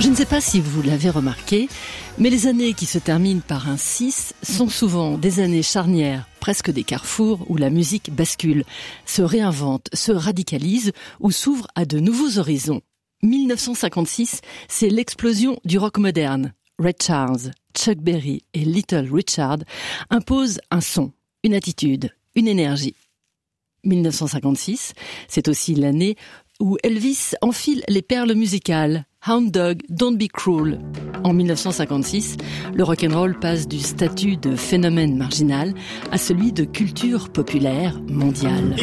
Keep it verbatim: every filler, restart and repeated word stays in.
Je ne sais pas si vous l'avez remarqué, mais les années qui se terminent par un six sont souvent des années charnières, presque des carrefours où la musique bascule, se réinvente, se radicalise ou s'ouvre à de nouveaux horizons. mille neuf cent cinquante-six, c'est l'explosion du rock moderne. Ray Charles, Chuck Berry et Little Richard imposent un son, une attitude, une énergie. mille neuf cent cinquante-six, c'est aussi l'année où Elvis enfile les perles musicales. Hound Dog, Don't Be Cruel. En mille neuf cent cinquante-six, le rock'n'roll passe du statut de phénomène marginal à celui de culture populaire mondiale.